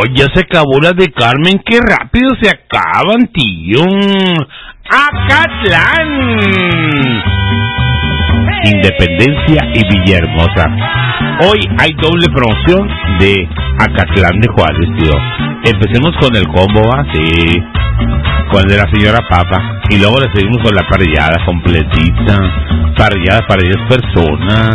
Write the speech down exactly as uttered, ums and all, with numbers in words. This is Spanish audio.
ya se acabó la de Carmen, qué rápido se acaban, tío. Acatlán, Independencia y Villahermosa. Hoy hay doble promoción de Acatlán de Juárez, tío. Empecemos con el combo, ¿va? Sí, con el de la señora Papa. Y luego le seguimos con la parrillada completita. Parrillada para diez personas.